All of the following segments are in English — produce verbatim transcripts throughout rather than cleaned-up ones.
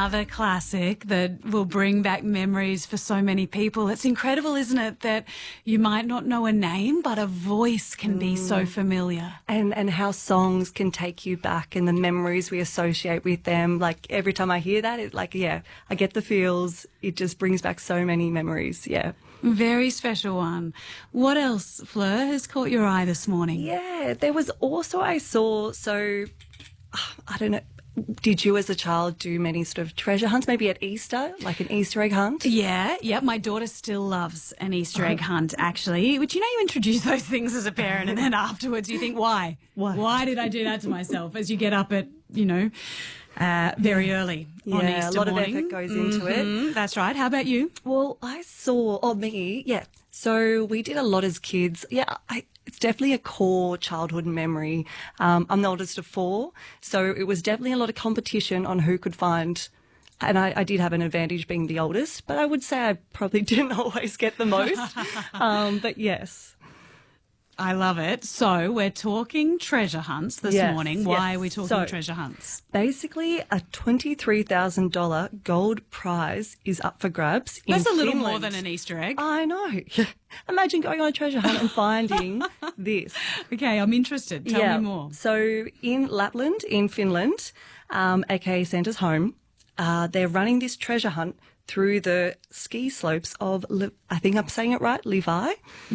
another classic that will bring back memories for so many people. It's incredible, isn't it, that you might not know a name, but a voice can mm. be so familiar. And and how songs can take you back and the memories we associate with them. Like every time I hear that, it like, yeah, I get the feels. It just brings back so many memories, yeah. Very special one. What else, Fleur, has caught your eye this morning? Yeah, there was also, I saw, so, I don't know, did you as a child do many sort of treasure hunts, maybe at Easter, like an Easter egg hunt? Yeah, yeah. My daughter still loves an Easter egg hunt, actually. Which, you know, you introduce those things as a parent and then afterwards you think, why? Why? Why did I do that to myself? As you get up at, you know, uh, very early yeah, on Easter a lot morning. of effort goes into mm-hmm. it. That's right. How about you? Well, I saw, oh, me, yeah. So we did a lot as kids. Yeah, I, it's definitely a core childhood memory. Um, I'm the oldest of four, so it was definitely a lot of competition on who could find, and I, I did have an advantage being the oldest, but I would say I probably didn't always get the most. um, but yes. I love it. So we're talking treasure hunts this yes, morning. Why yes. are we talking so, treasure hunts? Basically, a twenty-three thousand dollars gold prize is up for grabs in That's a little Finland. more than an Easter egg. I know. Imagine going on a treasure hunt and finding this. Okay, I'm interested. Tell yeah. me more. So in Lapland, in Finland, um, aka Santa's home, uh, they're running this treasure hunt through the ski slopes of, I think I'm saying it right, Levi.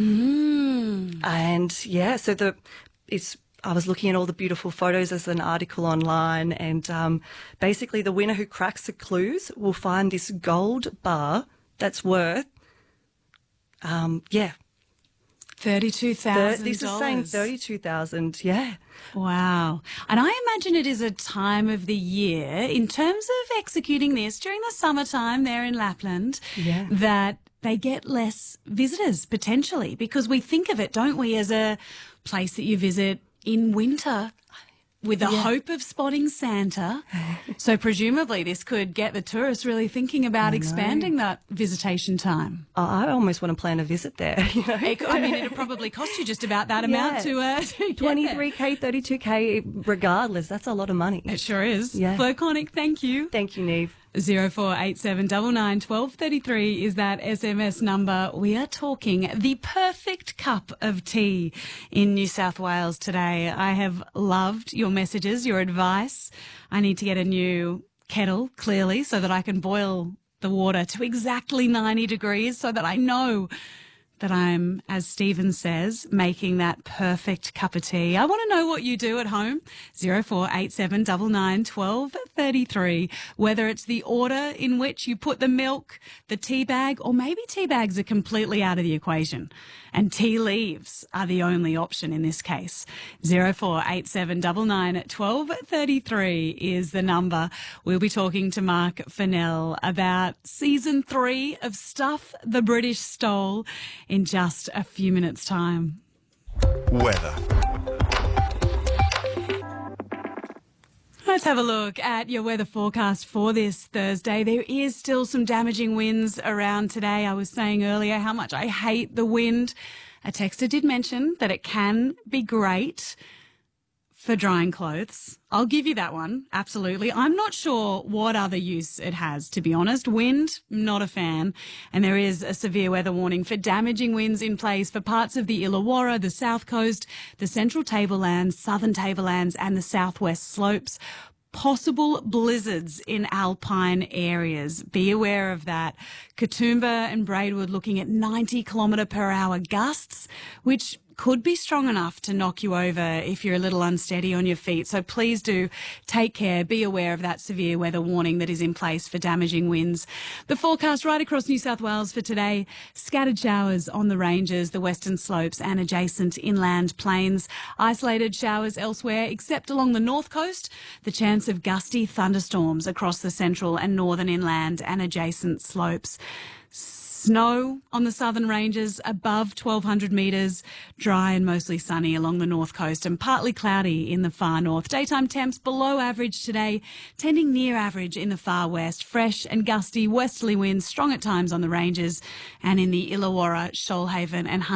Mm. And yeah, so the it's. I was looking at all the beautiful photos as an article online, and um, basically the winner who cracks the clues will find this gold bar that's worth, um, yeah, thirty-two thousand dollars. This is saying thirty-two thousand dollars, yeah. Wow. And I imagine it is a time of the year, in terms of executing this during the summertime there in Lapland, yeah. that they get less visitors potentially, because we think of it, don't we, as a place that you visit in winter with the yeah. hope of spotting Santa. So presumably this could get the tourists really thinking about expanding that visitation time. I almost want to plan a visit there. You know? It, I mean, it'd probably cost you just about that amount yeah. to, uh, to twenty-three K, thirty-two K, regardless. That's a lot of money. It sure is. Yeah. Fleur Connick, thank you. Thank you, Neve. zero four eight seven nine nine one two three three is that S M S number. We are talking the perfect cup of tea in New South Wales today. I have loved your messages, your advice. I need to get a new kettle, clearly, so that I can boil the water to exactly ninety degrees so that I know that I'm, as Stephen says, making that perfect cup of tea. I want to know what you do at home. zero four eight seven nine nine one two three three. Whether it's the order in which you put the milk, the tea bag, or maybe tea bags are completely out of the equation and tea leaves are the only option in this case. zero four eight seven nine nine one two three three is the number. We'll be talking to Mark Fennell about season three of Stuff the British Stole in just a few minutes' time. Weather. Let's have a look at your weather forecast for this Thursday. There is still some damaging winds around today. I was saying earlier how much I hate the wind. A texter did mention that it can be great for drying clothes. I'll give you that one, absolutely. I'm not sure what other use it has, to be honest. Wind, not a fan. And there is a severe weather warning for damaging winds in place for parts of the Illawarra, the South Coast, the Central Tablelands, Southern Tablelands and the Southwest Slopes. Possible blizzards in alpine areas. Be aware of that. Katoomba and Braidwood looking at ninety kilometre per hour gusts, which could be strong enough to knock you over if you're a little unsteady on your feet. So please do take care. Be aware of that severe weather warning that is in place for damaging winds. The forecast right across New South Wales for today, scattered showers on the ranges, the western slopes and adjacent inland plains. Isolated showers elsewhere except along the north coast. The chance of gusty thunderstorms across the central and northern inland and adjacent slopes. Snow on the southern ranges above twelve hundred metres, dry and mostly sunny along the north coast and partly cloudy in the far north. Daytime temps below average today, tending near average in the far west. Fresh and gusty westerly winds, strong at times on the ranges and in the Illawarra, Shoalhaven and Hunter.